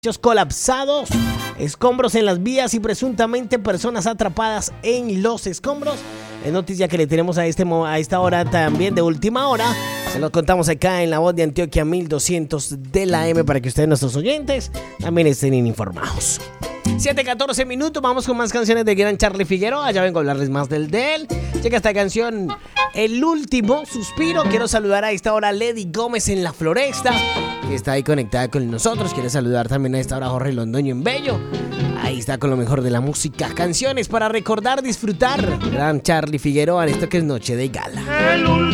colapsados, escombros en las vías y presuntamente personas atrapadas en los escombros. Es noticia que le tenemos a esta hora también de última hora. Se lo contamos acá en La Voz de Antioquia 1200 de la M para que ustedes, nuestros oyentes, también estén informados. 7:14 minutos, vamos con más canciones de gran Charly Figueroa. Ya vengo a hablarles más de él. Llega esta canción, El Último Suspiro. Quiero saludar a esta hora a Lady Gómez en La Floresta, que está ahí conectada con nosotros. Quiero saludar también a esta hora a Jorge Londoño en Bello. Ahí está con lo mejor de la música. Canciones para recordar, disfrutar. Gran Charly Figueroa en esto que es Noche de Gala.